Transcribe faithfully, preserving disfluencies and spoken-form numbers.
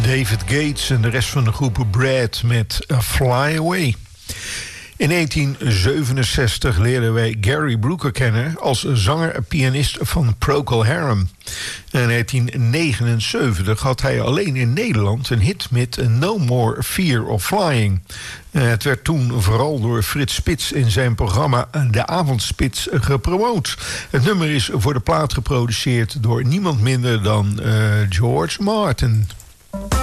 David Gates en de rest van de groep Brad met Fly Away. In negentien zevenenzestig leerden wij Gary Brooker kennen als zanger en pianist van Procol Harum. In negentien negenenzeventig had hij alleen in Nederland een hit met No More Fear of Flying. Het werd toen vooral door Frits Spits in zijn programma De Avondspits gepromoot. Het nummer is voor de plaat geproduceerd door niemand minder dan uh, George Martin.